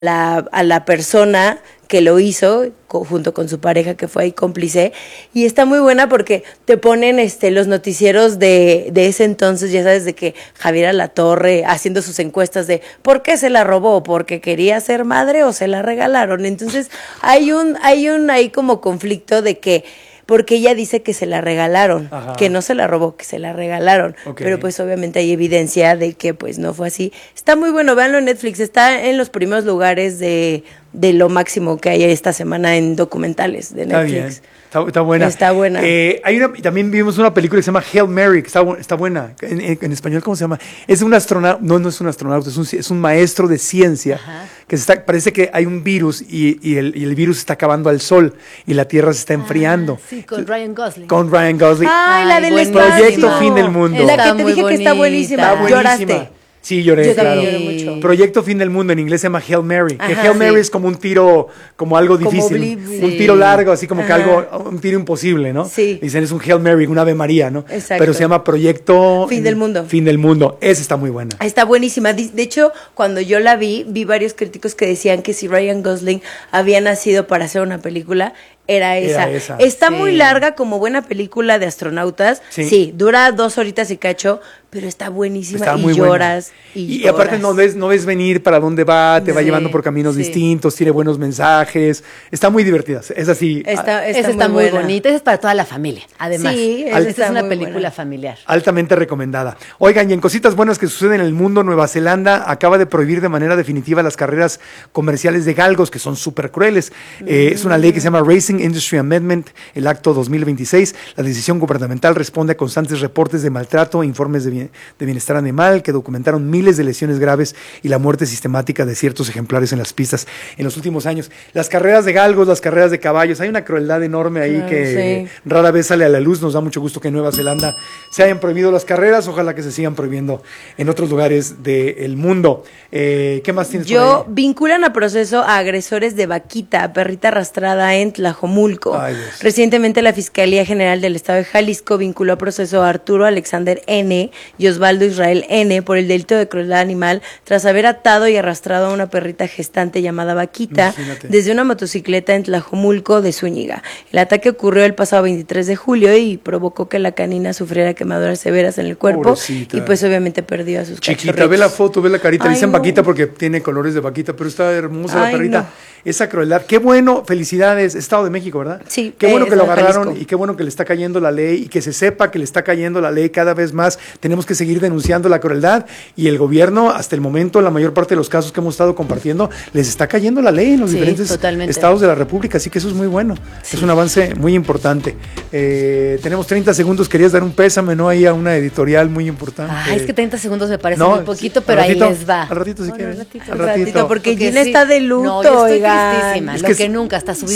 a la persona que lo hizo junto con su pareja que fue ahí cómplice, y está muy buena porque te ponen los noticieros de ese entonces, ya sabes, de que Javier Alatorre haciendo sus encuestas de ¿por qué se la robó? ¿Porque quería ser madre o se la regalaron? Entonces hay un ahí como conflicto de que porque ella dice que se la regalaron, Ajá. que no se la robó, que se la regalaron, okay. Pero pues obviamente hay evidencia de que pues no fue así. Está muy bueno, véanlo en Netflix, está en los primeros lugares de lo máximo que hay esta semana en documentales de Netflix. Está buena. Está buena. También vimos una película que se llama Hail Mary, que está buena. En español, ¿cómo se llama? Es un astronauta, no es un astronauta, es un maestro de ciencia. Ajá. Que parece que hay un virus y el virus está acabando al sol y la Tierra se está enfriando. Sí, con Ryan Gosling. Con Ryan Gosling. Ay, la del espacio. Proyecto Fin del Mundo. La que te dije que está buenísima. Lloraste. Sí, lloré, Yo claro. lloré mucho. Proyecto Fin del Mundo, en inglés se llama Hail Mary. Ajá, que Hail Mary es como un tiro, como algo difícil. Un tiro largo, así como que un tiro imposible, ¿no? Sí. Dicen, es un Hail Mary, un Ave María, ¿no? Exacto. Pero se llama Proyecto Fin del Mundo. Fin del Mundo. Esa está muy buena. Está buenísima. De hecho, cuando yo la vi varios críticos que decían que si Ryan Gosling había nacido para hacer una película, era esa. Está muy larga como buena película de astronautas. Sí, dura 2 horitas y cacho, pero está buenísima. Está muy lloras. Buena. Y aparte no ves venir para dónde va, te va llevando por caminos distintos, tiene buenos mensajes. Está muy divertida. Es así. Esa está muy bonita. Esa es para toda la familia, además. Sí, esa es una película familiar. Altamente recomendada. Oigan, y en cositas buenas que suceden en el mundo, Nueva Zelanda acaba de prohibir de manera definitiva las carreras comerciales de galgos, que son súper crueles. Es una ley que se llama Racing Industry Amendment, el acto 2026. La decisión gubernamental responde a constantes reportes de maltrato e informes de bienestar animal que documentaron miles de lesiones graves y la muerte sistemática de ciertos ejemplares en las pistas en los últimos años. Las carreras de galgos, las carreras de caballos, hay una crueldad enorme ahí que rara vez sale a la luz. Nos da mucho gusto que en Nueva Zelanda se hayan prohibido las carreras. Ojalá que se sigan prohibiendo en otros lugares del mundo. ¿Qué más tienes por ahí? Vinculan a proceso a agresores de Vaquita, perrita arrastrada en Tlajomulco. Recientemente la Fiscalía General del Estado de Jalisco vinculó a proceso a Arturo Alexander N. y Osvaldo Israel N. por el delito de crueldad animal tras haber atado y arrastrado a una perrita gestante llamada Vaquita desde una motocicleta en Tlajomulco de Zúñiga. El ataque ocurrió el pasado 23 de julio y provocó que la canina sufriera quemaduras severas en el cuerpo. Pobrecita. Y pues obviamente perdió a sus chiquita, ve la foto, ve la carita. Le dicen Vaquita porque tiene colores de vaquita, pero está hermosa la perrita. Esa crueldad. Qué bueno, felicidades. Estado de México, ¿verdad? Sí. Qué bueno que lo agarraron Jalisco. Y qué bueno que le está cayendo la ley y que se sepa que le está cayendo la ley cada vez más. Tenemos que seguir denunciando la crueldad y el gobierno, hasta el momento, en la mayor parte de los casos que hemos estado compartiendo, les está cayendo la ley en los diferentes estados de la República, así que eso es muy bueno. Es un avance muy importante. Tenemos 30 segundos, querías dar un pésame, ¿no? Ahí a una editorial muy importante. Es que 30 segundos me parece muy poquito, pero ahí les va. Al ratito si quieren. Al ratito, porque Gina está de luto. No, yo estoy tristísima, es que nunca, hasta subir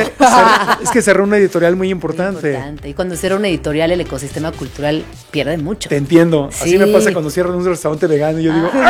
es que cerró una editorial muy importante. Y cuando cierra una editorial, el ecosistema cultural pierde mucho. Te entiendo. Sí. Así me pasa cuando cierran un restaurante vegano y yo digo...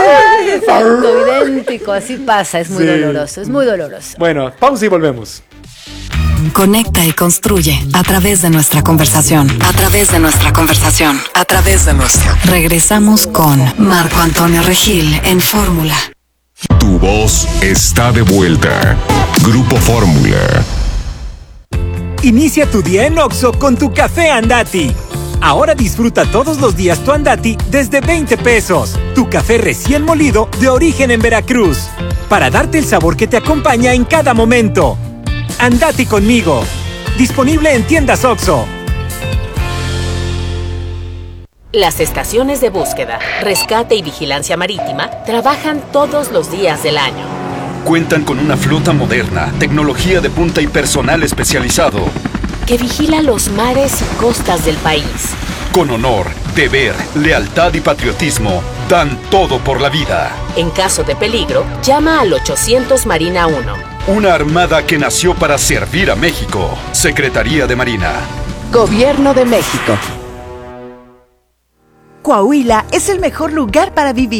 Exacto, idéntico, así pasa, es muy doloroso, es muy doloroso. Bueno, pausa y volvemos. Conecta y construye a través de nuestra conversación. A través de nuestra conversación. A través de nuestra. Regresamos con Marco Antonio Regil en Fórmula. Tu voz está de vuelta. Grupo Fórmula. Inicia tu día en Oxxo con tu café Andati. Ahora disfruta todos los días tu Andati desde 20 pesos. Tu café recién molido de origen en Veracruz. Para darte el sabor que te acompaña en cada momento. Andati conmigo. Disponible en tiendas Oxxo. Las estaciones de búsqueda, rescate y vigilancia marítima trabajan todos los días del año. Cuentan con una flota moderna, tecnología de punta y personal especializado que vigila los mares y costas del país. Con honor, deber, lealtad y patriotismo, dan todo por la vida. En caso de peligro, llama al 800 Marina 1. Una armada que nació para servir a México. Secretaría de Marina. Gobierno de México. Coahuila es el mejor lugar para vivir.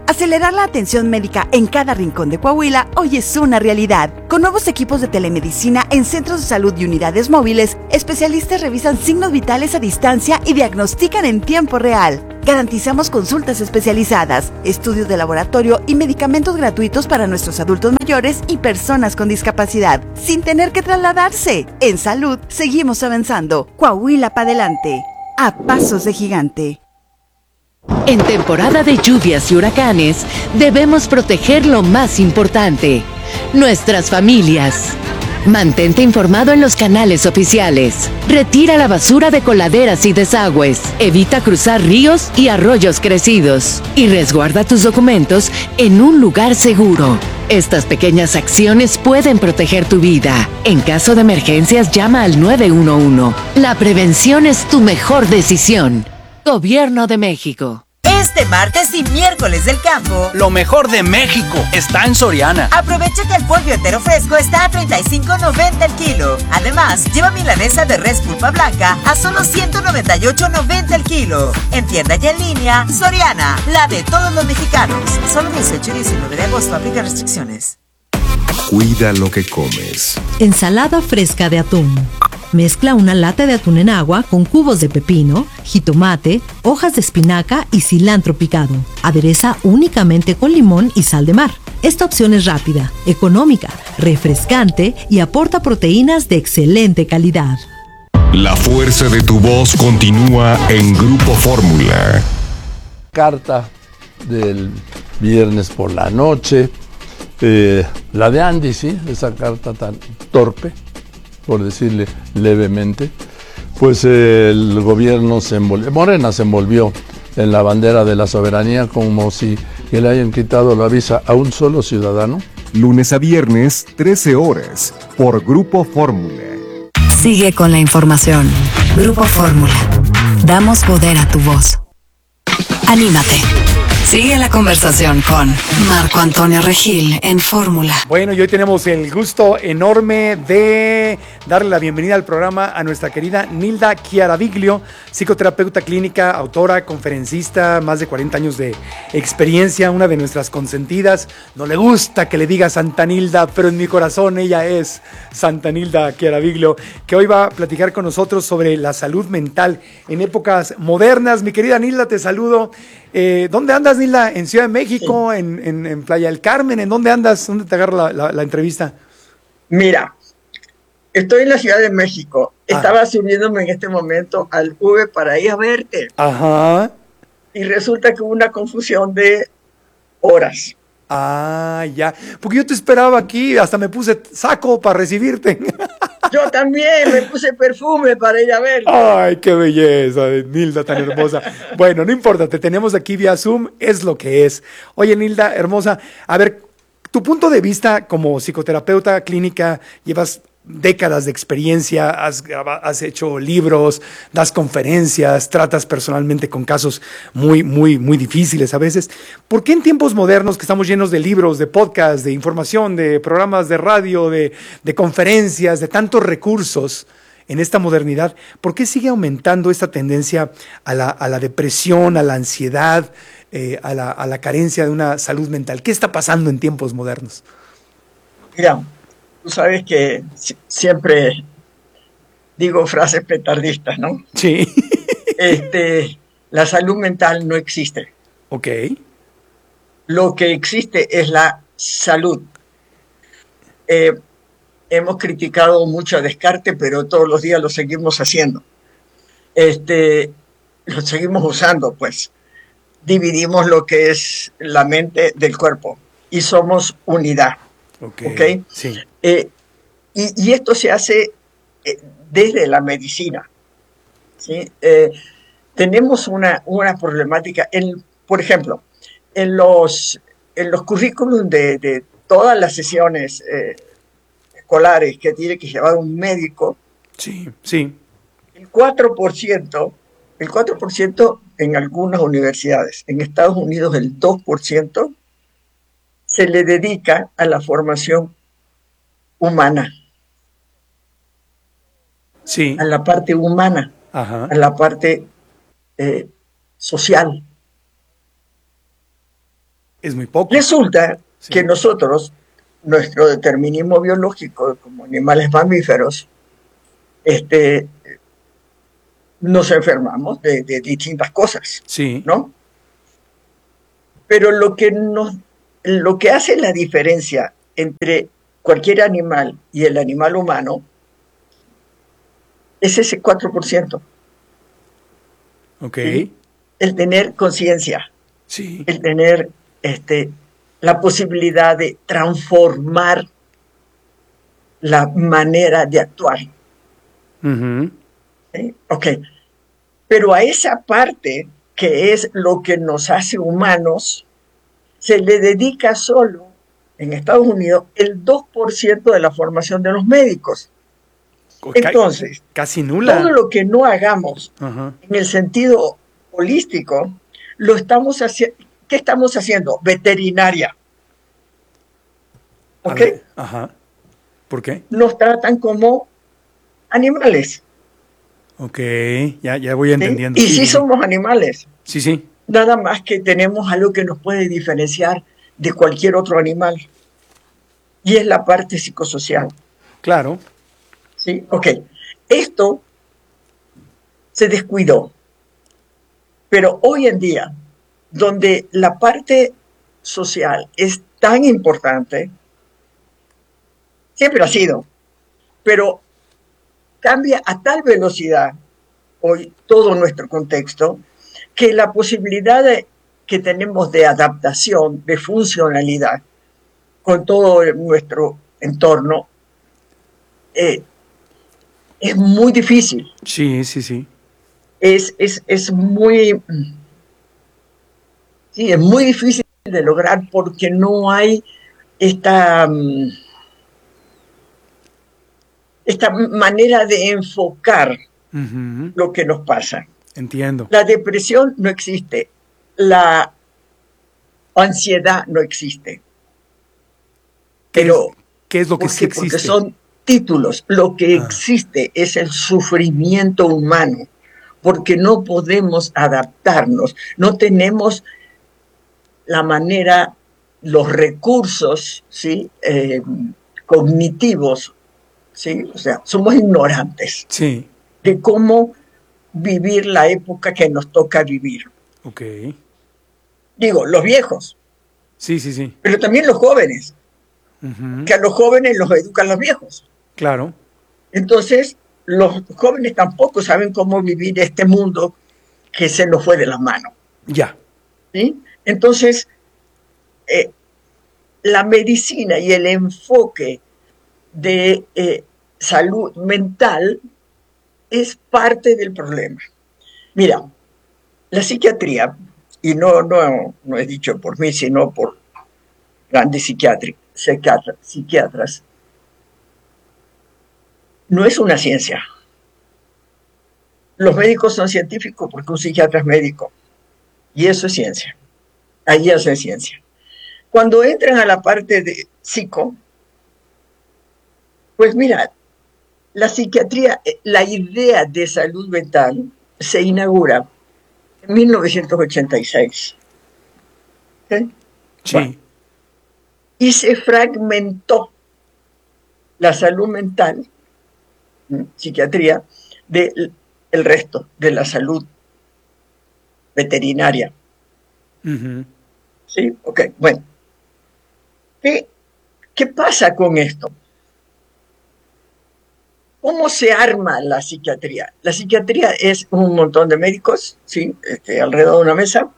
Acelerar la atención médica en cada rincón de Coahuila hoy es una realidad. Con nuevos equipos de telemedicina en centros de salud y unidades móviles, especialistas revisan signos vitales a distancia y diagnostican en tiempo real. Garantizamos consultas especializadas, estudios de laboratorio y medicamentos gratuitos para nuestros adultos mayores y personas con discapacidad, sin tener que trasladarse. En salud, seguimos avanzando. Coahuila para adelante. A pasos de gigante. En temporada de lluvias y huracanes, debemos proteger lo más importante, nuestras familias. Mantente informado en los canales oficiales. Retira la basura de coladeras y desagües. Evita cruzar ríos y arroyos crecidos. Y resguarda tus documentos en un lugar seguro. Estas pequeñas acciones pueden proteger tu vida. En caso de emergencias, llama al 911. La prevención es tu mejor decisión. Gobierno de México. Este martes y miércoles del campo, lo mejor de México está en Soriana. Aprovecha que el pollo entero fresco está a $35.90 el kilo. Además, lleva milanesa de res pulpa blanca a solo $198.90 el kilo. En tienda y en línea, Soriana, la de todos los mexicanos. Solo 18 y 19 de agosto, aplica restricciones. Cuida lo que comes. Ensalada fresca de atún. Mezcla una lata de atún en agua con cubos de pepino, jitomate, hojas de espinaca y cilantro picado. Adereza únicamente con limón y sal de mar. Esta opción es rápida, económica, refrescante y aporta proteínas de excelente calidad. La fuerza de tu voz continúa en Grupo Fórmula. Carta del viernes por la noche. La de Andy, sí, esa carta tan torpe, por decirle levemente, pues el gobierno Morena se envolvió en la bandera de la soberanía como si le hayan quitado la visa a un solo ciudadano. Lunes a viernes, 13 horas, por Grupo Fórmula. Sigue con la información. Grupo Fórmula. Damos poder a tu voz. Anímate. Sigue la conversación con Marco Antonio Regil en Fórmula. Bueno, y hoy tenemos el gusto enorme de darle la bienvenida al programa a nuestra querida Nilda Chiaraviglio, psicoterapeuta clínica, autora, conferencista, más de 40 años de experiencia, una de nuestras consentidas. No le gusta que le diga Santa Nilda, pero en mi corazón ella es Santa Nilda Chiaraviglio, que hoy va a platicar con nosotros sobre la salud mental en épocas modernas. Mi querida Nilda, te saludo. ¿Dónde andas, Nilda? ¿En Ciudad de México? Sí. ¿En Playa del Carmen? ¿En dónde andas? ¿Dónde te agarra la entrevista? Mira, estoy en la Ciudad de México. Estaba subiéndome en este momento al Uber para ir a verte. Ajá. Y resulta que hubo una confusión de horas. Ah, ya. Porque yo te esperaba aquí, hasta me puse saco para recibirte. Yo también me puse perfume para ir a verte. Ay, qué belleza, Nilda, tan hermosa. Bueno, no importa, te tenemos aquí vía Zoom, es lo que es. Oye, Nilda, hermosa, a ver, tu punto de vista como psicoterapeuta clínica, llevas décadas de experiencia, has hecho libros, das conferencias, tratas personalmente con casos muy, muy, muy difíciles a veces. ¿Por qué en tiempos modernos que estamos llenos de libros, de podcasts, de información, de programas de radio, de conferencias, de tantos recursos en esta modernidad, por qué sigue aumentando esta tendencia a la depresión, a la ansiedad, a la carencia de una salud mental? ¿Qué está pasando en tiempos modernos? Mira, tú sabes que siempre digo frases petardistas, ¿no? Sí. La salud mental no existe. Ok. Lo que existe es la salud. Hemos criticado mucho a Descartes, pero todos los días lo seguimos haciendo. Lo seguimos usando, pues. Dividimos lo que es la mente del cuerpo y somos unidad. Okay. Sí. Y esto se hace desde la medicina, ¿sí? Tenemos una problemática, por ejemplo, en los currículums de todas las sesiones escolares que tiene que llevar un médico. Sí, sí. El 4% en algunas universidades, en Estados Unidos el 2%, se le dedica a la formación humana. Sí. A la parte humana. Ajá. A la parte social. Es muy poco. Resulta que nosotros, nuestro determinismo biológico como animales mamíferos, nos enfermamos de distintas cosas, ¿no? Pero lo que hace la diferencia entre cualquier animal y el animal humano es ese 4%. Ok. ¿Sí? El tener conciencia. Sí. El tener la posibilidad de transformar la manera de actuar. ¿Sí? Ok. Pero a esa parte, que es lo que nos hace humanos, se le dedica solo, en Estados Unidos, el 2% de la formación de los médicos. Entonces, casi nula. Todo lo que no hagamos en el sentido holístico, lo estamos haciendo. ¿Qué estamos haciendo? Veterinaria. ¿Ok? ¿Por qué? Nos tratan como animales. Ok, ya voy entendiendo. ¿Sí? Y sí somos animales. Sí. Nada más que tenemos algo que nos puede diferenciar de cualquier otro animal. Y es la parte psicosocial. Claro. Sí, ok. Esto se descuidó. Pero hoy en día, donde la parte social es tan importante, siempre ha sido, pero cambia a tal velocidad hoy todo nuestro contexto, que la posibilidad que tenemos de adaptación, de funcionalidad con todo nuestro entorno, es muy difícil. Sí. Es muy difícil de lograr porque no hay esta manera de enfocar lo que nos pasa. Entiendo. La depresión no existe, la ansiedad no existe. Pero ¿qué es lo que sí existe? Porque son títulos. Lo que existe es el sufrimiento humano, porque no podemos adaptarnos, no tenemos la manera, los recursos, ¿sí? Cognitivos, ¿sí? O sea, somos ignorantes de cómo vivir la época que nos toca vivir. Ok. Digo, los viejos. Sí. Pero también los jóvenes. Que a los jóvenes los educan los viejos. Claro. Entonces, los jóvenes tampoco saben cómo vivir este mundo que se nos fue de las manos. Ya. ¿Sí? Entonces, la medicina y el enfoque de salud mental es parte del problema. Mira, la psiquiatría, y no he dicho por mí, sino por grandes psiquiatras, no es una ciencia. Los médicos son científicos porque un psiquiatra es médico. Y eso es ciencia. Ahí hace ciencia. Cuando entran a la parte de psico, pues mira, la psiquiatría, la idea de salud mental se inaugura en 1986. ¿Sí? Bueno, y se fragmentó la salud mental, psiquiatría, del resto de la salud veterinaria. ¿Sí? Ok, bueno. ¿Qué pasa con esto? ¿Cómo se arma la psiquiatría? La psiquiatría es un montón de médicos, ¿sí? Alrededor de una mesa,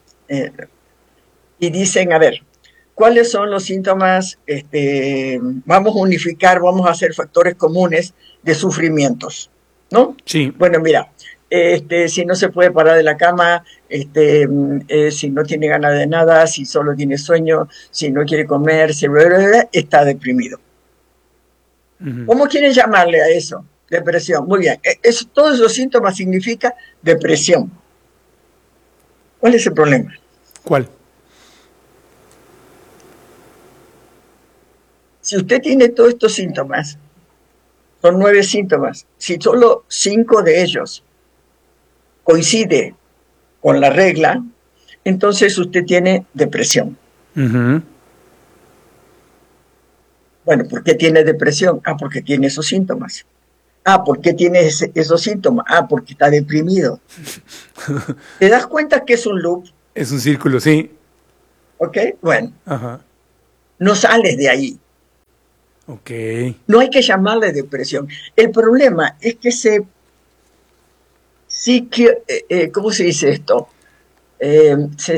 y dicen, a ver, ¿cuáles son los síntomas? Vamos a unificar, vamos a hacer factores comunes de sufrimientos, ¿no? Sí. Bueno, mira, si no se puede parar de la cama, si no tiene ganas de nada, si solo tiene sueño, si no quiere comer, está deprimido. ¿Cómo quieren llamarle a eso? Depresión. Muy bien. Todos esos síntomas significa depresión. ¿Cuál es el problema? ¿Cuál? Si usted tiene todos estos síntomas, son 9 síntomas. Si solo 5 de ellos coincide con la regla, entonces usted tiene depresión. Bueno, ¿por qué tiene depresión? Porque tiene esos síntomas. ¿Por qué tiene esos síntomas? Porque está deprimido. ¿Te das cuenta que es un loop? Es un círculo, sí. ¿Ok? Bueno. No sales de ahí. Ok. No hay que llamarle depresión. El problema es que ¿cómo se dice esto? Se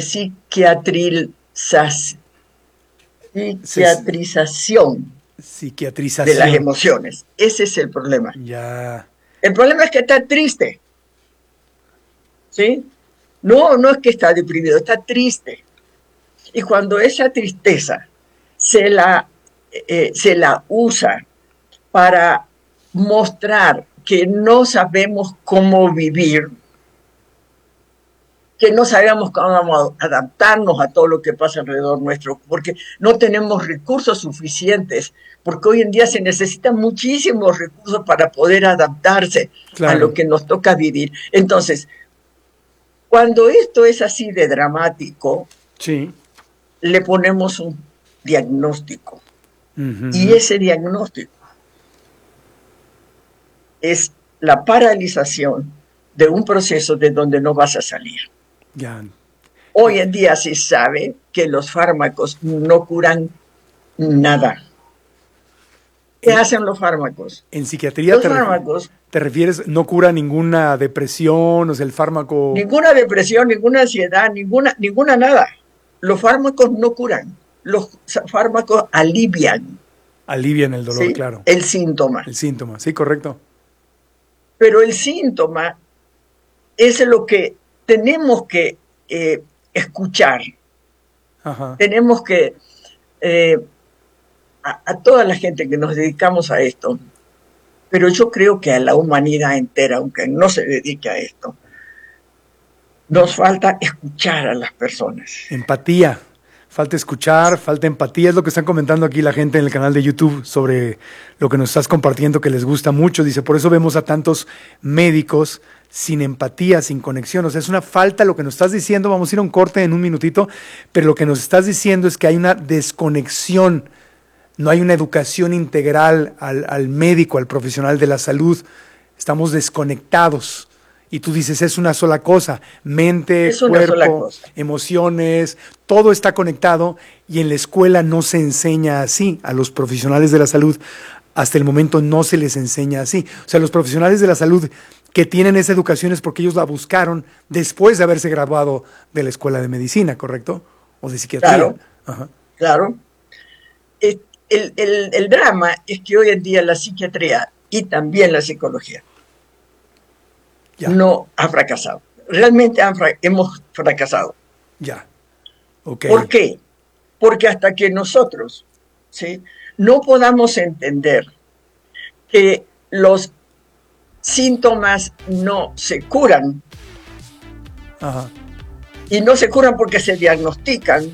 psiquiatrización de las emociones. Ese es el problema. Ya. El problema es que está triste. ¿Sí? No es que está deprimido, está triste. Y cuando esa tristeza se la usa para mostrar que no sabemos cómo vivir, que no sabemos cómo adaptarnos a todo lo que pasa alrededor nuestro, porque no tenemos recursos suficientes, porque hoy en día se necesitan muchísimos recursos para poder adaptarse a lo que nos toca vivir. Entonces, cuando esto es así de dramático, le ponemos un diagnóstico. Y ese diagnóstico es la paralización de un proceso de donde no vas a salir. Hoy en día se sabe que los fármacos no curan nada. ¿Qué hacen los fármacos? En psiquiatría te refieres, no cura ninguna depresión, o sea, el fármaco... Ninguna depresión, ninguna ansiedad, ninguna nada. Los fármacos no curan. Los fármacos alivian. Alivian el dolor, ¿sí? Claro. El síntoma. El síntoma, sí, correcto. Pero el síntoma es lo que tenemos que escuchar. Tenemos que, a toda la gente que nos dedicamos a esto, pero yo creo que a la humanidad entera, aunque no se dedique a esto, nos falta escuchar a las personas. Empatía. Falta escuchar, falta empatía, es lo que están comentando aquí la gente en el canal de YouTube sobre lo que nos estás compartiendo, que les gusta mucho. Dice, por eso vemos a tantos médicos sin empatía, sin conexión. O sea, es una falta lo que nos estás diciendo. Vamos a ir a un corte en un minutito, pero lo que nos estás diciendo es que hay una desconexión. No hay una educación integral al médico, al profesional de la salud. Estamos desconectados. Y tú dices, es una sola cosa, mente, cuerpo, emociones, todo está conectado y en la escuela no se enseña así. A los profesionales de la salud hasta el momento no se les enseña así. O sea, los profesionales de la salud que tienen esa educación es porque ellos la buscaron después de haberse graduado de la escuela de medicina, ¿correcto? O de psiquiatría. Claro. El drama es que hoy en día la psiquiatría y también la psicología no ha fracasado. Realmente hemos fracasado. ¿Por qué? Porque hasta que nosotros no podamos entender que los síntomas no se curan, y no se curan porque se diagnostican,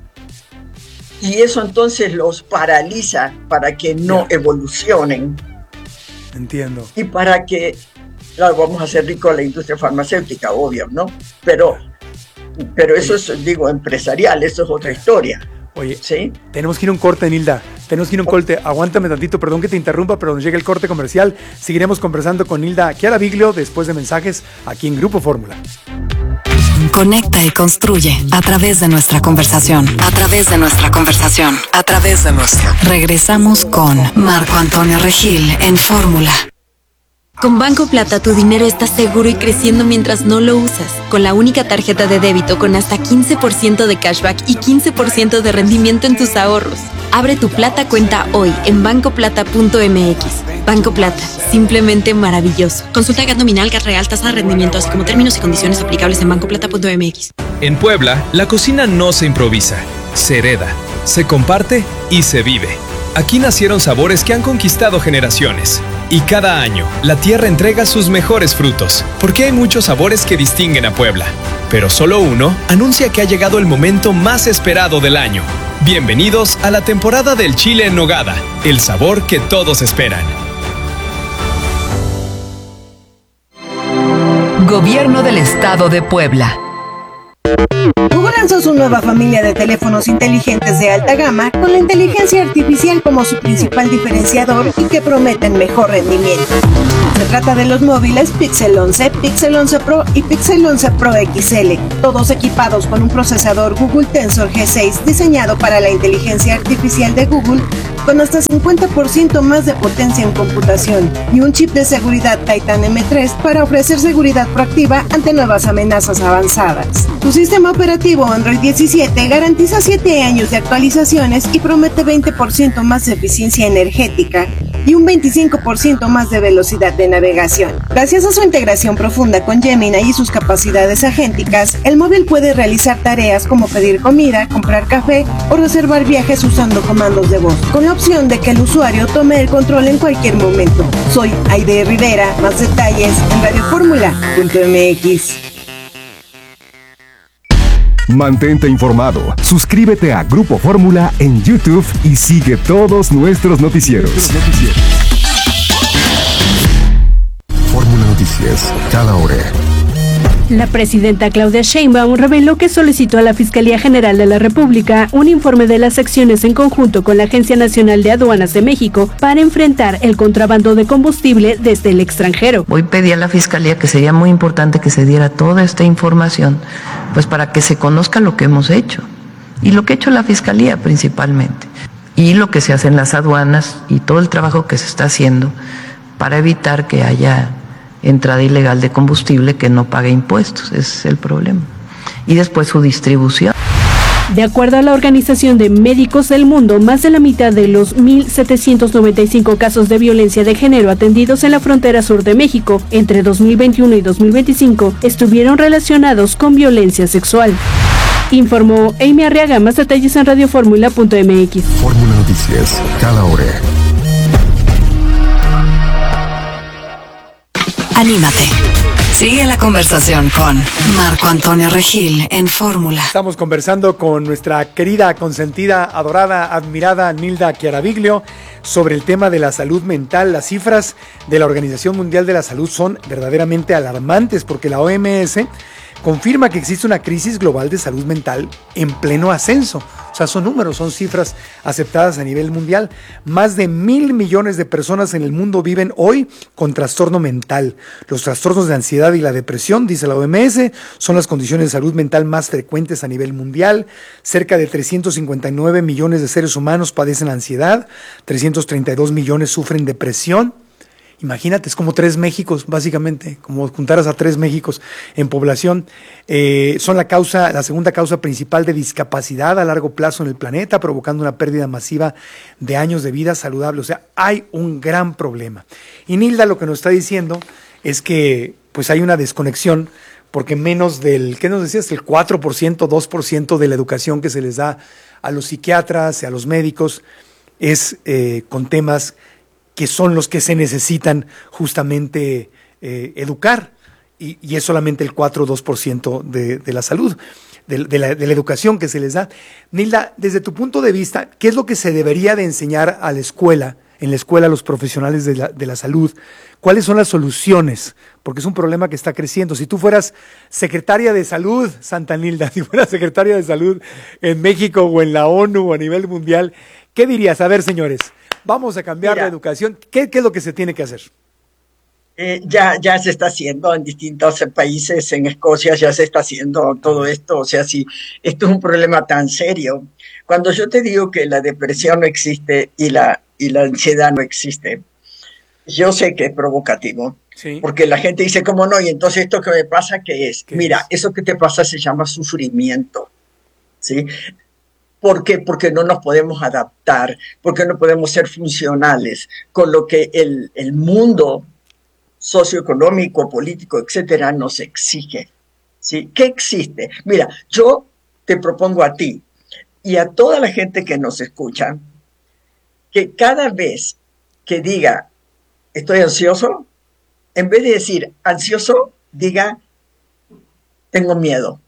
y eso entonces los paraliza para que no evolucionen. Entiendo. Y para que, claro, vamos a hacer rico a la industria farmacéutica, obvio, ¿no? Pero eso es, digo, empresarial, eso es otra historia. Oye, tenemos que ir a un corte, Nilda. Tenemos que ir a un corte. Aguántame tantito, perdón que te interrumpa, pero nos llega el corte comercial. Seguiremos conversando con Nilda Chiaraviglio después de mensajes aquí en Grupo Fórmula. Conecta y construye a través de nuestra conversación. A través de nuestra conversación. A través de nuestra. Regresamos con Marco Antonio Regil en Fórmula. Con Banco Plata tu dinero está seguro y creciendo mientras no lo usas. Con la única tarjeta de débito con hasta 15% de cashback y 15% de rendimiento en tus ahorros. Abre tu Plata cuenta hoy en bancoplata.mx. Banco Plata, simplemente maravilloso. Consulta GAT nominal, GAT real, tasa de rendimiento, así como términos y condiciones aplicables en bancoplata.mx. En Puebla, la cocina no se improvisa, se hereda, se comparte y se vive. Aquí nacieron sabores que han conquistado generaciones. Y cada año, la tierra entrega sus mejores frutos, porque hay muchos sabores que distinguen a Puebla. Pero solo uno anuncia que ha llegado el momento más esperado del año. Bienvenidos a la temporada del chile en nogada, el sabor que todos esperan. Gobierno del Estado de Puebla. Muy buenos lanzó su nueva familia de teléfonos inteligentes de alta gama con la inteligencia artificial como su principal diferenciador y que prometen mejor rendimiento. Se trata de los móviles Pixel 11, Pixel 11 Pro y Pixel 11 Pro XL, todos equipados con un procesador Google Tensor G6 diseñado para la inteligencia artificial de Google con hasta 50% más de potencia en computación y un chip de seguridad Titan M3 para ofrecer seguridad proactiva ante nuevas amenazas avanzadas. Su sistema operativo Android 17 garantiza 7 años de actualizaciones y promete 20% más de eficiencia energética y un 25% más de velocidad de navegación. Gracias a su integración profunda con Gemini y sus capacidades agénticas, el móvil puede realizar tareas como pedir comida, comprar café o reservar viajes usando comandos de voz, con la opción de que el usuario tome el control en cualquier momento. Soy Aide Rivera, más detalles en radioformula.mx. Mantente informado, suscríbete a Grupo Fórmula en YouTube y sigue todos nuestros noticieros. Fórmula Noticias, cada hora. La presidenta Claudia Sheinbaum reveló que solicitó a la Fiscalía General de la República un informe de las acciones en conjunto con la Agencia Nacional de Aduanas de México para enfrentar el contrabando de combustible desde el extranjero. Hoy pedí a la Fiscalía que sería muy importante que se diera toda esta información, pues para que se conozca lo que hemos hecho y lo que ha hecho la Fiscalía principalmente y lo que se hace en las aduanas y todo el trabajo que se está haciendo para evitar que haya entrada ilegal de combustible que no pague impuestos. Ese es el problema. Y después su distribución. De acuerdo a la Organización de Médicos del Mundo, más de la mitad de los 1.795 casos de violencia de género atendidos en la frontera sur de México entre 2021 y 2025 estuvieron relacionados con violencia sexual. Informó Amy Arriaga. Más detalles en radioformula.mx. Fórmula Noticias, cada hora. Anímate. Sigue la conversación con Marco Antonio Regil en Fórmula. Estamos conversando con nuestra querida, consentida, adorada, admirada Nilda Chiaraviglio sobre el tema de la salud mental. Las cifras de la Organización Mundial de la Salud son verdaderamente alarmantes porque la OMS confirma que existe una crisis global de salud mental en pleno ascenso. O sea, son números, son cifras aceptadas a nivel mundial. Más de 1.000 millones de personas en el mundo viven hoy con trastorno mental. Los trastornos de ansiedad y la depresión, dice la OMS, son las condiciones de salud mental más frecuentes a nivel mundial. Cerca de 359 millones de seres humanos padecen ansiedad, 332 millones sufren depresión. Imagínate, es como 3 Méxicos, básicamente, como juntaras a 3 Méxicos en población. Son la segunda causa principal de discapacidad a largo plazo en el planeta, provocando una pérdida masiva de años de vida saludable. O sea, hay un gran problema. Y Nilda lo que nos está diciendo es que pues hay una desconexión, porque menos del, ¿qué nos decías? El 4%, 2% de la educación que se les da a los psiquiatras y a los médicos es con temas que son los que se necesitan justamente educar, y es solamente el 4 o 2% de la salud, de la educación que se les da. Nilda, desde tu punto de vista, ¿qué es lo que se debería de enseñar a la escuela, en la escuela a los profesionales de la salud? ¿Cuáles son las soluciones? Porque es un problema que está creciendo. Si tú fueras secretaria de salud, Santa Nilda, si fueras secretaria de salud en México o en la ONU o a nivel mundial, ¿qué dirías? A ver, señores, vamos a cambiar la educación. ¿Qué es lo que se tiene que hacer? Ya se está haciendo en distintos países. En Escocia ya se está haciendo todo esto. O sea, si esto es un problema tan serio. Cuando yo te digo que la depresión no existe y la ansiedad no existe, yo sé que es provocativo. Sí. Porque la gente dice, ¿cómo no? Y entonces, ¿esto que me pasa qué es? Mira, eso que te pasa se llama sufrimiento. ¿Sí? ¿Por qué? Porque no nos podemos adaptar, porque no podemos ser funcionales con lo que el mundo socioeconómico, político, etcétera, nos exige. ¿Sí? ¿Qué existe? Mira, yo te propongo a ti y a toda la gente que nos escucha que cada vez que diga estoy ansioso, en vez de decir ansioso, diga tengo miedo.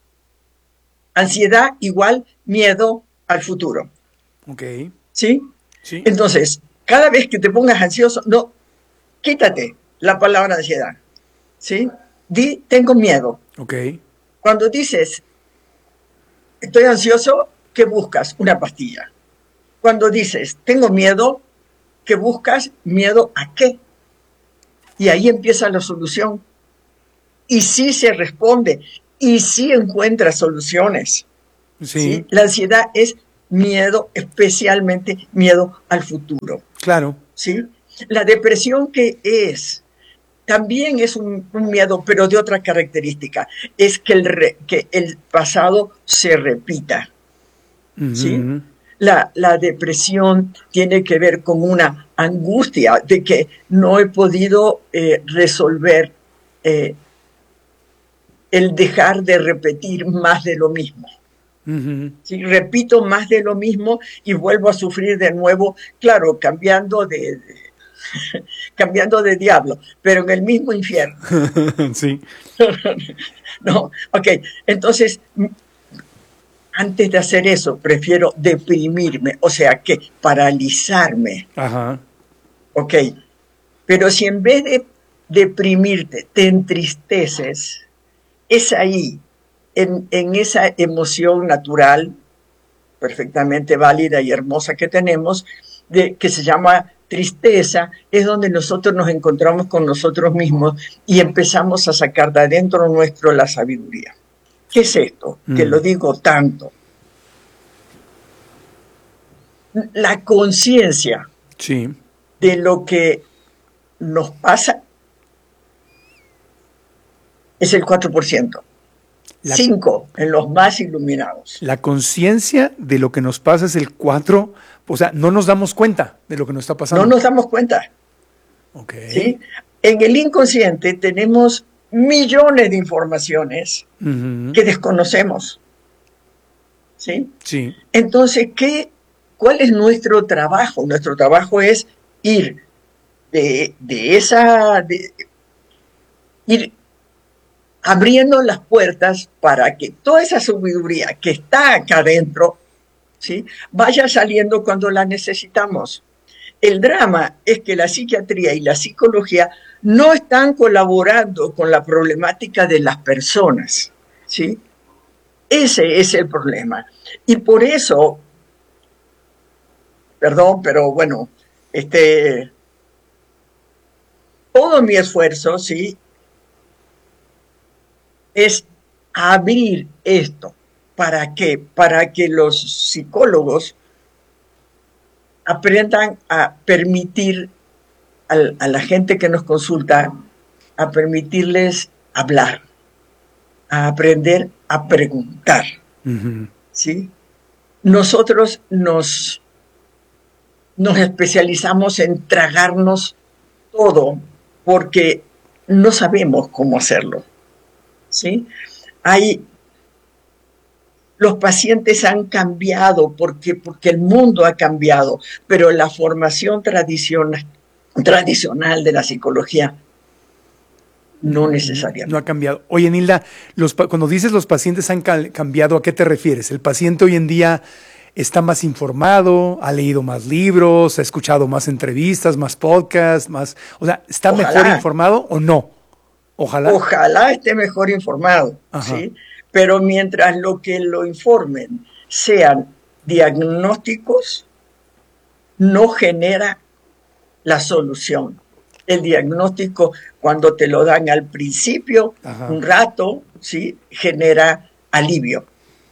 Ansiedad igual miedo al futuro. Ok. ¿Sí? Sí. Entonces, cada vez que te pongas ansioso, no, quítate la palabra ansiedad. ¿Sí? Di tengo miedo. Ok. Cuando dices estoy ansioso, ¿qué buscas? Una pastilla. Cuando dices, tengo miedo, ¿qué buscas? ¿Miedo a qué? Y ahí empieza la solución. Y sí se responde, y sí encuentra soluciones. ¿Sí? La ansiedad es miedo, especialmente miedo al futuro. Claro. ¿Sí? La depresión, ¿qué es? También es un miedo, pero de otra característica. Es que el pasado se repita. ¿Sí? La depresión tiene que ver con una angustia de que no he podido resolver el dejar de repetir más de lo mismo. ¿Sí? Repito más de lo mismo y vuelvo a sufrir de nuevo, claro, cambiando de diablo, pero en el mismo infierno. Sí. No, ok, entonces, antes de hacer eso, prefiero deprimirme, o sea, que paralizarme. Ajá. Ok, pero si en vez de deprimirte, te entristeces, es ahí, en esa emoción natural, perfectamente válida y hermosa que tenemos, que se llama tristeza, es donde nosotros nos encontramos con nosotros mismos y empezamos a sacar de adentro nuestro la sabiduría. ¿Qué es esto? Que lo digo tanto. La conciencia de lo que nos pasa es el 4%. 5% en los más iluminados. La conciencia de lo que nos pasa es el 4%, o sea, no nos damos cuenta de lo que nos está pasando. No nos damos cuenta. Okay. ¿Sí? En el inconsciente tenemos millones de informaciones que desconocemos. ¿Sí? Sí. Entonces, ¿cuál es nuestro trabajo? Nuestro trabajo es ir ir abriendo las puertas para que toda esa sabiduría que está acá adentro, ¿sí?, vaya saliendo cuando la necesitamos. El drama es que la psiquiatría y la psicología no están colaborando con la problemática de las personas, ¿sí? Ese es el problema. Y por eso, perdón, pero bueno, todo mi esfuerzo, ¿sí?, es abrir esto. ¿Para qué? Para que los psicólogos aprendan a permitir a la gente que nos consulta, a permitirles hablar, a aprender a preguntar. ¿Sí? Nosotros nos especializamos en tragarnos todo porque no sabemos cómo hacerlo. ¿Sí? Los pacientes han cambiado porque el mundo ha cambiado, pero la formación tradicional de la psicología no necesariamente. No ha cambiado. Oye, Nilda, cuando dices los pacientes han cambiado, ¿a qué te refieres? ¿El paciente hoy en día está más informado, ha leído más libros, ha escuchado más entrevistas, más podcasts, o sea, ¿está mejor informado o no? Ojalá esté mejor informado, ¿sí? Pero mientras lo que lo informen sean diagnósticos, no genera la solución. El diagnóstico, cuando te lo dan al principio, un rato, ¿sí?, genera alivio.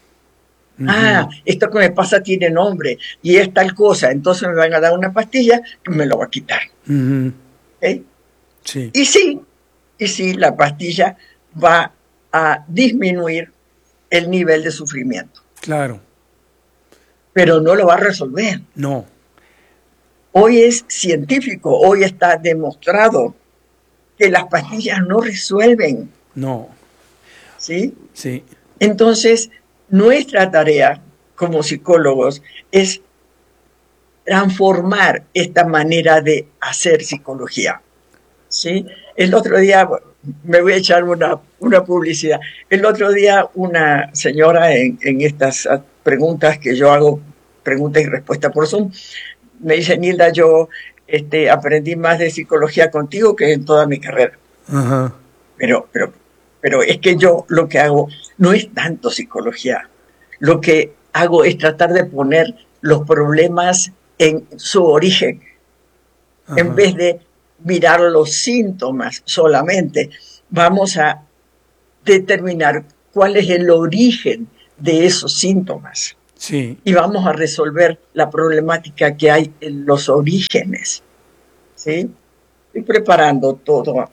Esto que me pasa tiene nombre y es tal cosa, entonces me van a dar una pastilla que me lo va a quitar. ¿Okay? Sí. Y sí, la pastilla va a disminuir el nivel de sufrimiento. Claro. Pero no lo va a resolver. No. Hoy es científico, hoy está demostrado que las pastillas no resuelven. No. ¿Sí? Sí. Entonces, nuestra tarea como psicólogos es transformar esta manera de hacer psicología. ¿Sí? El otro día, me voy a echar una publicidad, el otro día una señora en estas preguntas que yo hago, preguntas y respuestas por Zoom, me dice: Nilda, yo aprendí más de psicología contigo que en toda mi carrera. Pero es que yo lo que hago no es tanto psicología. lo que hago es tratar de poner los problemas en su origen, en vez de mirar los síntomas solamente. Vamos a determinar cuál es el origen de esos síntomas. Sí. Y vamos a resolver la problemática que hay en los orígenes. ¿Sí? Estoy preparando todo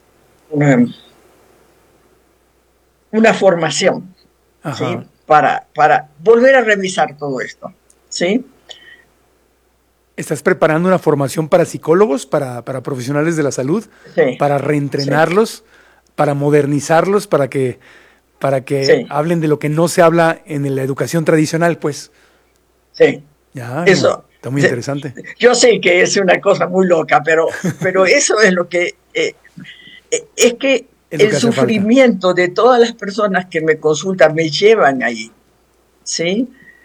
una formación, ¿sí? para volver a revisar todo esto. ¿Sí? ¿Estás preparando una formación para psicólogos, para profesionales de la salud? Sí. Para reentrenarlos, para modernizarlos, para que hablen de lo que no se habla en la educación tradicional, pues. Sí. Ya, eso está muy interesante. Yo sé que es una cosa muy loca, pero eso es lo que... es que el sufrimiento de todas las personas que me consultan me llevan ahí. ¿Sí?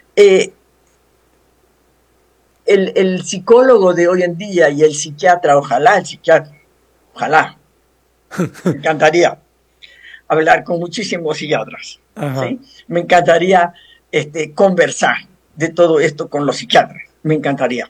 El psicólogo de hoy en día y el psiquiatra, ojalá, me encantaría hablar con muchísimos psiquiatras. ¿Sí? Me encantaría conversar de todo esto con los psiquiatras. Me encantaría.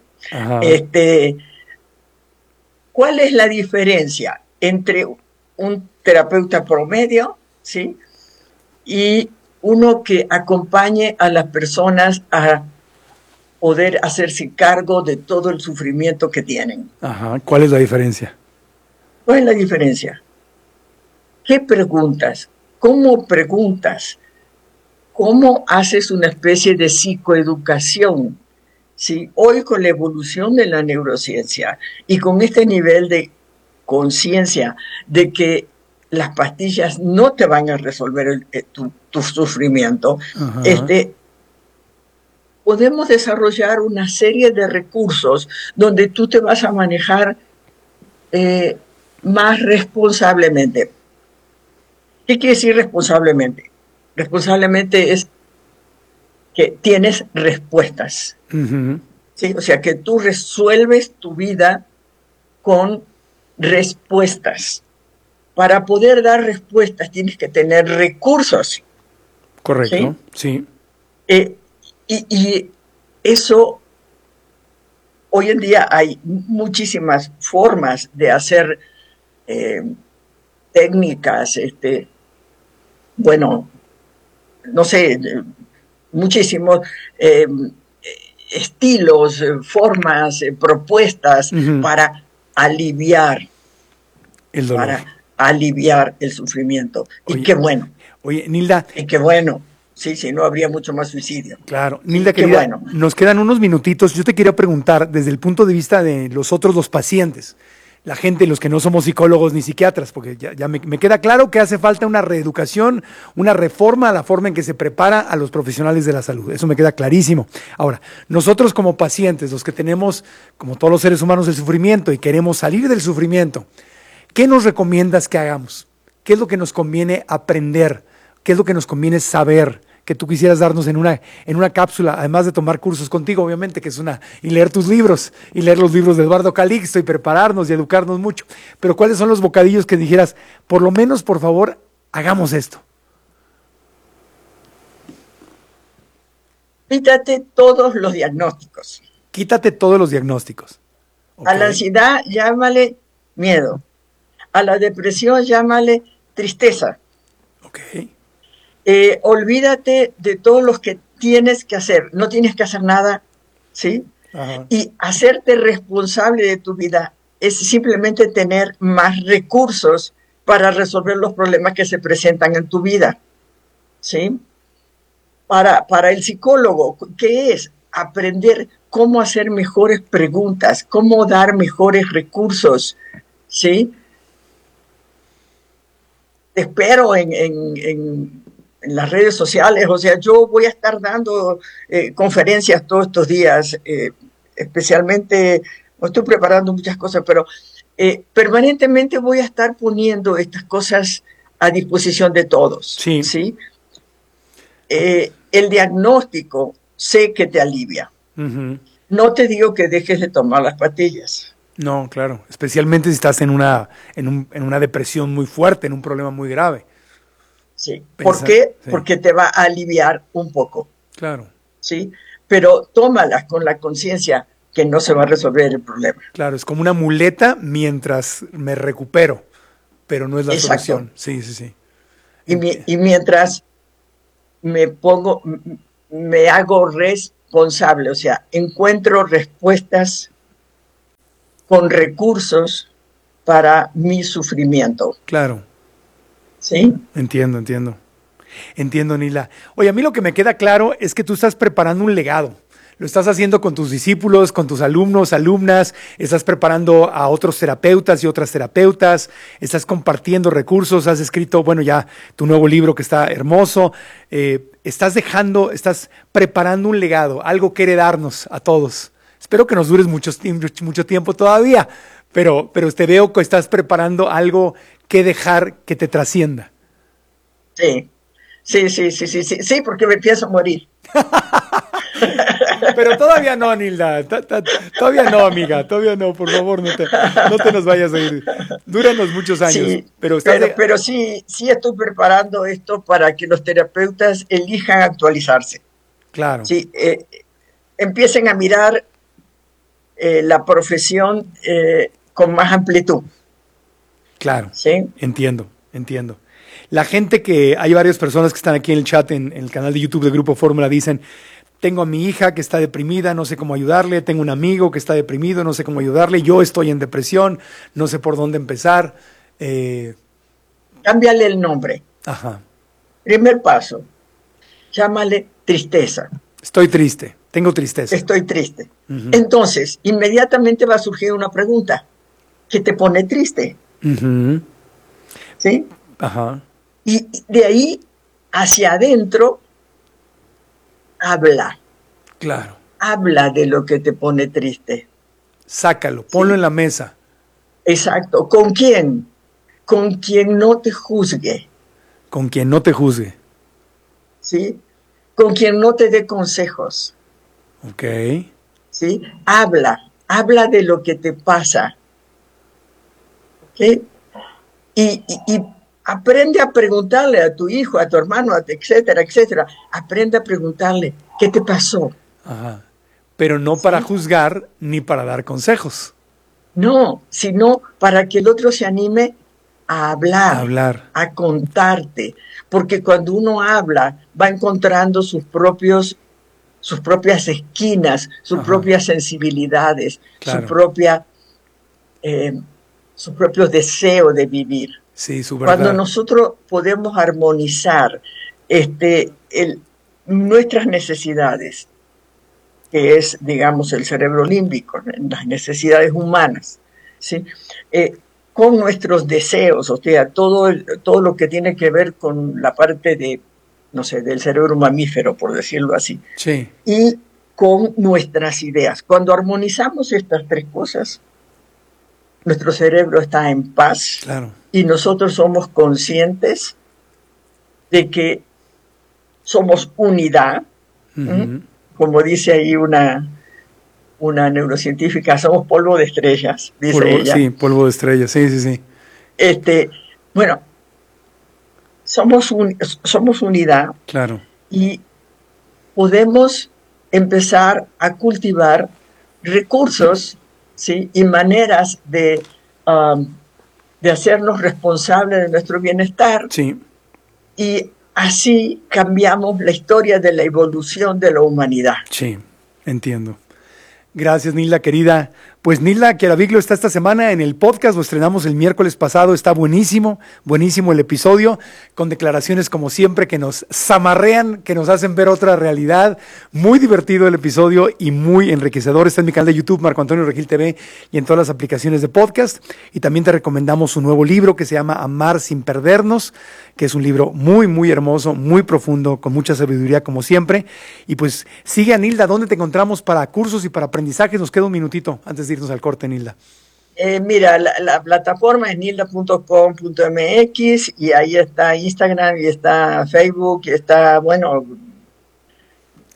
¿Cuál es la diferencia entre un terapeuta promedio, ¿sí? y uno que acompañe a las personas a poder hacerse cargo de todo el sufrimiento que tienen? ¿Cuál es la diferencia? ¿Cuál es la diferencia? ¿Qué preguntas? ¿Cómo preguntas? ¿Cómo haces una especie de psicoeducación? ¿Sí? Hoy, con la evolución de la neurociencia y con este nivel de conciencia de que las pastillas no te van a resolver tu sufrimiento, podemos desarrollar una serie de recursos donde tú te vas a manejar más responsablemente. ¿Qué quiere decir responsablemente? Responsablemente es que tienes respuestas. ¿Sí? O sea, que tú resuelves tu vida con respuestas. Para poder dar respuestas tienes que tener recursos. Correcto, sí. Y eso, hoy en día hay muchísimas formas de hacer técnicas, no sé, muchísimos estilos, formas, propuestas para aliviar el dolor, para aliviar el sufrimiento. Oye, y qué bueno. Oye, Nilda. Y qué bueno. Sí, no habría mucho más suicidio. Claro. Nilda, querida, bueno, nos quedan unos minutitos. Yo te quería preguntar, desde el punto de vista de los pacientes, la gente, los que no somos psicólogos ni psiquiatras, porque ya me queda claro que hace falta una reeducación, una reforma a la forma en que se prepara a los profesionales de la salud. Eso me queda clarísimo. Ahora, nosotros como pacientes, los que tenemos, como todos los seres humanos, el sufrimiento y queremos salir del sufrimiento, ¿qué nos recomiendas que hagamos? ¿Qué es lo que nos conviene aprender? ¿Qué es lo que nos conviene saber? Que tú quisieras darnos en una cápsula, además de tomar cursos contigo, obviamente, y leer tus libros, y leer los libros de Eduardo Calixto, y prepararnos y educarnos mucho. Pero ¿cuáles son los bocadillos que dijeras, por lo menos, por favor, hagamos esto? Quítate todos los diagnósticos. Quítate todos los diagnósticos. Okay. A la ansiedad, llámale miedo. A la depresión, llámale tristeza. Okay. Olvídate de todos los que tienes que hacer. No tienes que hacer nada, ¿sí? Y hacerte responsable de tu vida es simplemente tener más recursos para resolver los problemas que se presentan en tu vida, ¿sí? Para el psicólogo, ¿qué es? Aprender cómo hacer mejores preguntas, cómo dar mejores recursos, ¿sí? Te espero en las redes sociales. O sea, yo voy a estar dando conferencias todos estos días, especialmente, estoy preparando muchas cosas, pero permanentemente voy a estar poniendo estas cosas a disposición de todos. ¿Sí? El diagnóstico sé que te alivia. No te digo que dejes de tomar las pastillas. No, claro, especialmente si estás en una depresión muy fuerte, en un problema muy grave. Sí. ¿Por qué? Sí. Porque te va a aliviar un poco. Claro. ¿Sí? Pero tómalas con la conciencia que no se va a resolver el problema. Claro, es como una muleta mientras me recupero, pero no es la solución. Sí, sí, sí. Y mientras me hago responsable, o sea, encuentro respuestas con recursos para mi sufrimiento. Claro. ¿Sí? Entiendo, Nila. Oye, a mí lo que me queda claro es que tú estás preparando un legado. Lo estás haciendo con tus discípulos, con tus alumnos, alumnas, estás preparando a otros terapeutas y otras terapeutas, estás compartiendo recursos, has escrito, bueno, ya tu nuevo libro que está hermoso, estás preparando un legado, algo que heredarnos a todos. Espero que nos dures mucho tiempo todavía, pero te veo que estás preparando algo que dejar que te trascienda. Sí, porque me pienso morir. Pero todavía no, Nilda, todavía no, amiga, todavía no, por favor, no te nos vayas a ir. Dúranos muchos años. Sí, pero sí estoy preparando esto para que los terapeutas elijan actualizarse. Claro. Sí, empiecen a mirar la profesión con más amplitud. Claro, ¿sí? Entiendo. La gente hay varias personas que están aquí en el chat, en el canal de YouTube de Grupo Fórmula, dicen: tengo a mi hija que está deprimida, no sé cómo ayudarle, tengo un amigo que está deprimido, no sé cómo ayudarle, yo estoy en depresión, no sé por dónde empezar. Cámbiale el nombre. Ajá. Primer paso, llámale tristeza. Estoy triste, tengo tristeza. Estoy triste. Uh-huh. Entonces, inmediatamente va a surgir una pregunta: ¿qué te pone triste? Uh-huh. ¿Sí? Ajá. Y de ahí hacia adentro, habla. Claro. Habla de lo que te pone triste. Sácalo, ponlo en la mesa. Exacto. ¿Con quién? Con quien no te juzgue. Con quien no te juzgue. ¿Sí? Con quien no te dé consejos. Ok. ¿Sí? Habla de lo que te pasa. ¿Ok? Y aprende a preguntarle a tu hijo, a tu hermano, etcétera, etcétera. Aprende a preguntarle, ¿qué te pasó? Ajá. Pero no para juzgar ni para dar consejos. No, sino para que el otro se anime a hablar, a contarte. Porque cuando uno habla, va encontrando sus propias esquinas, sus propias sensibilidades, claro. Su propio deseo de vivir. Sí, su verdad. Cuando nosotros podemos armonizar nuestras necesidades, que es, digamos, el cerebro límbico, las necesidades humanas, ¿sí? Con nuestros deseos, o sea, todo lo que tiene que ver con la parte de, no sé, del cerebro mamífero, por decirlo así, sí. Y con nuestras ideas. Cuando armonizamos estas tres cosas, nuestro cerebro está en paz. Claro. Y nosotros somos conscientes de que somos unidad. Uh-huh. Como dice ahí una neurocientífica, somos polvo de estrellas, dice ella. Sí, polvo de estrellas, sí. Bueno, somos unidad. Claro. Y podemos empezar a cultivar recursos, ¿sí? Y maneras de hacernos responsables de nuestro bienestar. Sí. Y así cambiamos la historia de la evolución de la humanidad. Sí, entiendo. Gracias, Nilda, querida. Pues Nilda Chiaraviglio está esta semana en el podcast, lo estrenamos el miércoles pasado, está buenísimo el episodio, con declaraciones como siempre que nos zamarrean, que nos hacen ver otra realidad. Muy divertido el episodio y muy enriquecedor. Está en mi canal de YouTube, Marco Antonio Regil TV, y en todas las aplicaciones de podcast. Y también te recomendamos un nuevo libro que se llama Amar sin perdernos, que es un libro muy, muy hermoso, muy profundo, con mucha sabiduría como siempre. Y pues sigue a Nilda, ¿dónde te encontramos para cursos y para aprendizajes? Nos queda un minutito antes de irnos al corte, Nilda. Mira, la plataforma es nilda.com.mx y ahí está Instagram y está Facebook y está, bueno,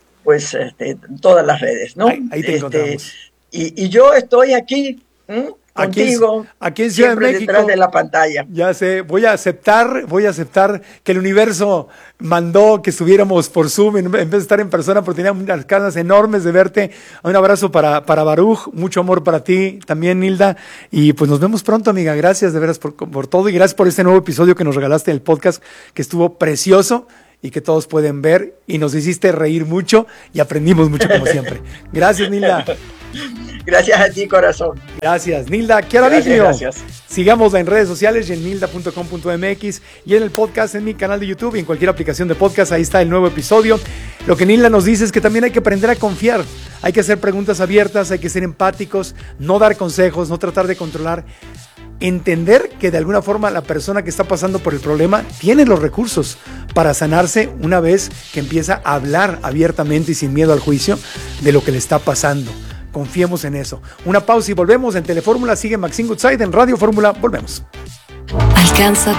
pues todas las redes, ¿no? Ahí te encontramos. Y yo estoy aquí contigo, aquí en Ciudad de México, detrás de la pantalla. Ya sé, voy a aceptar que el universo mandó que estuviéramos por Zoom en vez de estar en persona, porque tenía unas ganas enormes de verte. Un abrazo para Baruch, mucho amor para ti también, Nilda, y pues nos vemos pronto, amiga. Gracias de veras por todo, y gracias por este nuevo episodio que nos regalaste del podcast, que estuvo precioso y que todos pueden ver, y nos hiciste reír mucho y aprendimos mucho como siempre. Gracias, Nilda. Gracias a ti, corazón. Gracias, Nilda Chiaraviglio. Gracias. Síganosla en redes sociales y en nilda.com.mx y en el podcast en mi canal de YouTube y en cualquier aplicación de podcast. Ahí está el nuevo episodio. Lo que Nilda nos dice es que también hay que aprender a confiar. Hay que hacer preguntas abiertas, hay que ser empáticos, no dar consejos, no tratar de controlar. Entender que de alguna forma la persona que está pasando por el problema tiene los recursos para sanarse una vez que empieza a hablar abiertamente y sin miedo al juicio de lo que le está pasando. Confiemos en eso. Una pausa y volvemos en Telefórmula. Sigue Maxine Goodside en Radio Fórmula. Volvemos. Alcanza